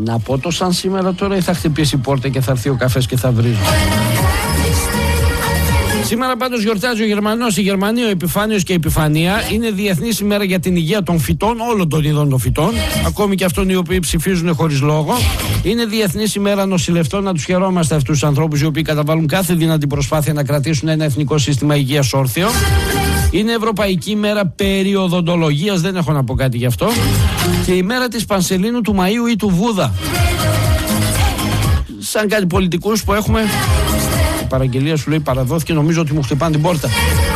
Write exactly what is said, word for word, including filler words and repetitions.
Να πω το σαν σήμερα τώρα ή θα χτυπήσει η πόρτα και θα έρθει ο καφές και θα βρίζει? Σήμερα πάντως γιορτάζει ο Γερμανός, η Γερμανία, ο Επιφάνιος και η Επιφανία. Είναι διεθνής ημέρα για την υγεία των φυτών, όλων των ειδών των φυτών, ακόμη και αυτών οι οποίοι ψηφίζουν χωρίς λόγο. Είναι διεθνής ημέρα νοσηλευτών, να τους χαιρόμαστε αυτούς τους ανθρώπους οι οποίοι καταβάλουν κάθε δυνατή προσπάθεια να κρατήσουν ένα εθνικό σύστημα υγείας όρθιο. Είναι Ευρωπαϊκή ημέρα περιοδοντολογίας, δεν έχω να πω κάτι γι' αυτό. Και η μέρα της Πανσελίνου, του Μαΐου ή του Βούδα. Σαν κάτι πολιτικούς που έχουμε. Η παραγγελία σου λέει παραδόθηκε, νομίζω ότι μου χτυπάνε την πόρτα.